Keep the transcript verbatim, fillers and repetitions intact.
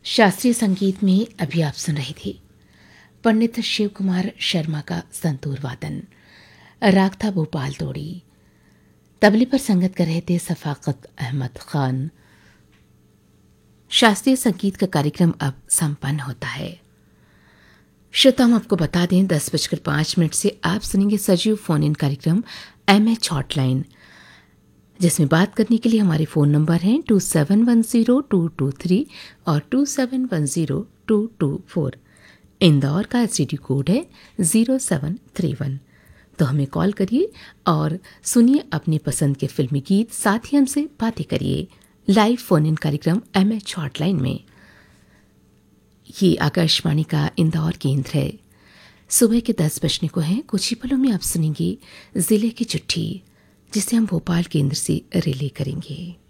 शास्त्रीय संगीत में अभी आप सुन रही थी पंडित शिव कुमार शर्मा का संतूर वादन। राग था भोपाल तोड़ी। तबले पर संगत कर रहे थे सफाकत अहमद खान। शास्त्रीय संगीत का कार्यक्रम अब संपन्न होता है। श्रोता, हम आपको बता दें दस बजकर पाँच मिनट से आप सुनेंगे सजीव फोन इन कार्यक्रम एम एच हॉटलाइन, जिसमें बात करने के लिए हमारे फ़ोन नंबर हैं to seven one zero two to three और to seven one zero two to four. Indore का एस टी डी कोड है ज़ीरो सेवन थ्री वन। तो हमें कॉल करिए और सुनिए अपनी पसंद के फिल्मी गीत, साथ ही हमसे बातें करिए लाइव फ़ोन इन कार्यक्रम एम एच हॉटलाइन में। ये आकाशवाणी का इंदौर केंद्र है। सुबह के दस बजने को हैं। कुछ ही पलों में आप सुनेंगे जिले की चिट्ठी, जिसे हम भोपाल केंद्र से रिले करेंगे।